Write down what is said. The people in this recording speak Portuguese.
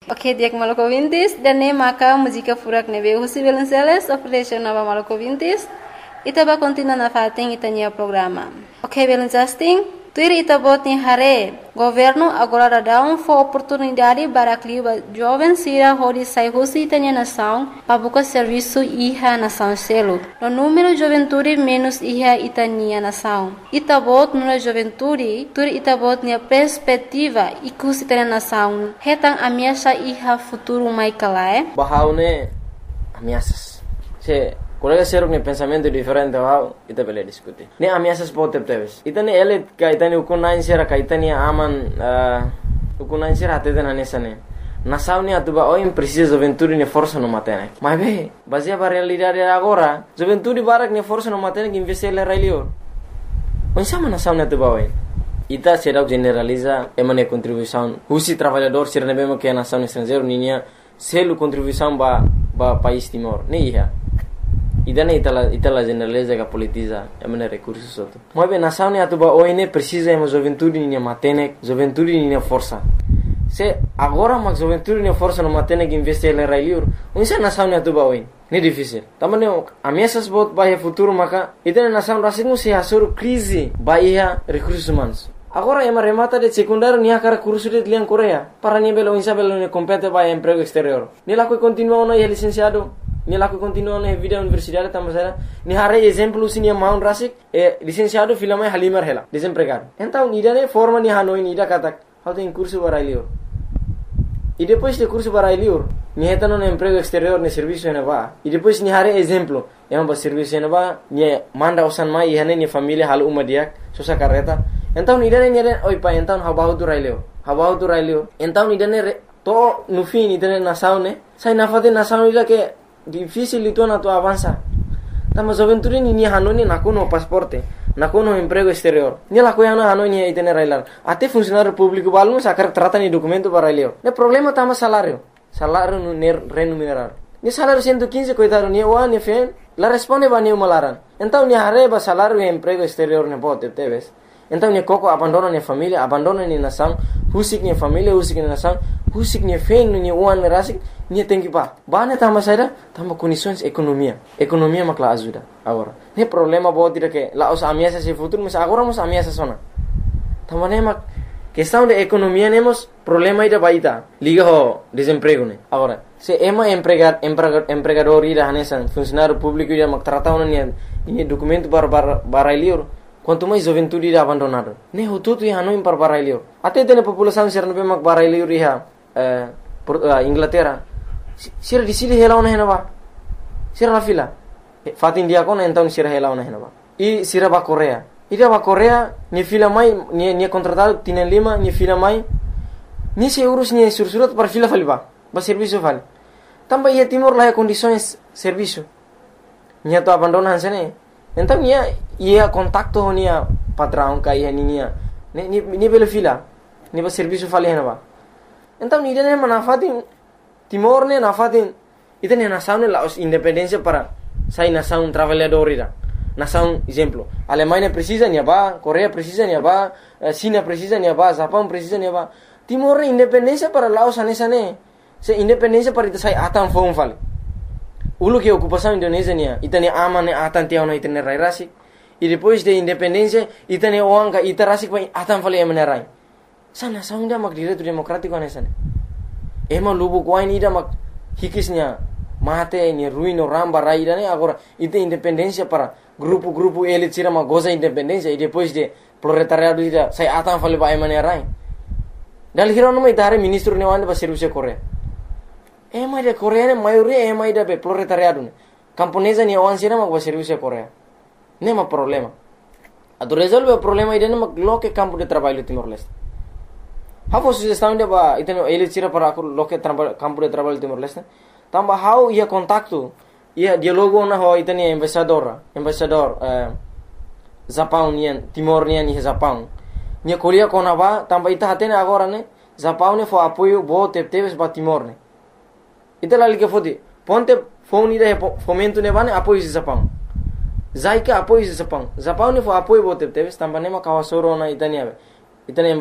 Ok, dia maluco ouvintes, dan maka música furak nebe Husi Belenceles, operation nova maluco ouvintes, itaba continua na fating itanya programa. Ok, Belencasting, tuir itabot ni hare, governo agora dá oportunidade para que os jovens sira hodi sai Husi itanya nação, para buscar serviço iha nação selo. No número juventude menos iha itanya nação. Itabot nuna juventude, tuir itabot ni perspectiva ikus itanya nação. Hetang ameaça iha futuro mai kalae. Bahaune ameaças. Se colega ser um pensamento diferente bahau ita bele diskuti. Ne ameaças pode ter. Itane ele kaitani ukunain sera kaitani aman ukunain sera ateden anesane. Nação ne atuba oi precisa juventude ne força no matene. Mas be, baseia para realidade agora, juventude barak ne força no matene que investir le railio. Onde sama nação ne atuba oi. Ita será generaliza emane contribuição. Husi trabalhador ser ne bemo que a nação estrangeiro ninia selo contribuição ba país Timor. Ne ia. Idane itala generaliza que politiza emane recursos outro. Mas be nação ne atuba oi ne precisa ema juventude ninia matene, juventude ninia força. Se agora mas juventude ne força no matene que investir le railio. Onde nação ne atuba oi. Ne difícil. Também ameaças bot bahia futuro maka itane nação rasingu se asur crise bahia recursos humanos. Agora ema remata de secundário nia cara curso de liang Coreia. Para nia belo insa belo ne compete bahia emprego exterior. Ni laku continua no licenciado. Ni laku continua no vida universidade tamasera. Ni hare exemplo sini maun rasik licenciado filama halimar hela desempregado. Então nidane forma ni hanoi nida katak. How tem curso barailio. E depois de curso barailio, ni heta no emprego exterior ne serviço ena ba. E depois ni hare exemplo, ema ba serviço ena ba, ni manda usan mai ihane ni família hal uma diak, susa carreta. Então ni dane oi pa então habahu tu railio. Então ni dane to no fim ni dane nação ne, sai na fate nação ila que difícil itu na tu avança. Tama juventude ni hanoni nakuno pasporte. Nakuno emprego exterior. Ni la coiana hanoni itene railar. Até funcionário público balmo sacar trata ni documento para railio. Ne problema tama salário. Salário no remunerar. Ni salário 115 coitado ni o ni fen. La responde ba ni malaran. Então ni hareba salário e emprego exterior ne bote teves. Então ni coco abandona ni família, abandona ni nação, husik ni família, husik ni nação, husik ni fen ni uan rasik ni tem que ba. Ba ne tama saída, tama condições economia. Economia makla ajuda agora. Ne problema bote que la os ameaças se futuro, mas agora mos ameaças sona. Tama ne mak questão de economia nemos problema ida baita. Liga ho desemprego ne. Agora, se ema empregador ida hanesan funcionário público ida mak tratau ni documento para liur. Quanto mais juventude ida abandonado. Ne ho tutu ia hanoi para barailio. Até tene população ser no mak barailio iha Inglaterra. Sira di sili hela ona hena ba. Sira la fila. Fatin dia kona então sira hela ona hena ba. E sira ba Coreia. Ida ba Coreia ni fila mai ni contratado tienen lima ni fila mai. Ni se urus ni sursurat para fila faliba. Ba serviço vale. Tamba ia Timor lá condições serviço. Ni to abandonan sene. Então ia contacto nia patrão kai nia. Ni belo fila. Ni ba serviço fali hena ba. Então ni dene manafatin Timor ne nafatin itene nação ne la independência para sai nação trabalhador ira. Nação exemplo. Alemanha precisa nia ba, Coreia precisa nia ba, China precisa nia ba, Japão precisa nia ba. Timor ne independência para Laos anesane. Se independência para ita sai atan fom fali. Ulu que ocupação Indonésia nia, itane aman ne atan tiao na itane rai rasik. E depois de independência itane oanga ita rasik pa atan fali emane rai. Sa nação ida mak direito democrático anesane. Ema lubu kuain ida mak hikisnya mate ni ruino ramba rai ida ne agora ita independência para grupo elite sira mak goza independência e depois de proletariado ida sai atan fali pa emane rai. Dal hirono mai tare ministro ne wande ba serviço Coreia. Ema ida Coreia ne maioria ema ida be proletariado ne. Camponesa ni awan sira mak ba serviço Coreia. Nema problema. Atu resolve o problema ida ne mak loke campo de trabalho Timor-Leste. Hau sugestão de ba iteno ele tira para loke campo de trabalho Timor-Leste. Tamba hau ia contacto ia dialogo na ho iteni embaixador Japão nian Timor nian ni Japão. Nia kolia kona ba tamba ita hatene agora ne Japão ne fo apoio bo teves ba Timor ne. Ita lali que fodi ponte fone ida fomento ne bane apoio de Japão. Zaika apoio de Japão. Japão ne fo apoio bo teves tamba ne ma kawasoro na itania. Itania